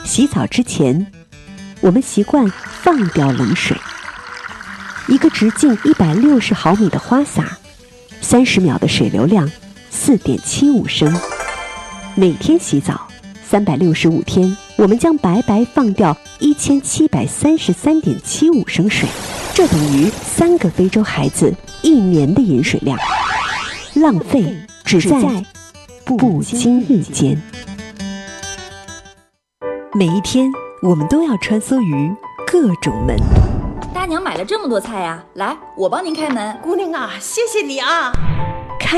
洗澡之前，我们习惯放掉冷水。一个直径160毫米的花洒，30秒的水流量4.75升。每天洗澡365天，我们将白白放掉1733.75升水，这等于3个非洲孩子1年的饮水量。浪费只在不经意间。每一天，我们都要穿梭于各种门。 大娘买了这么多菜呀，来，我帮您开门。 姑娘啊，谢谢你啊。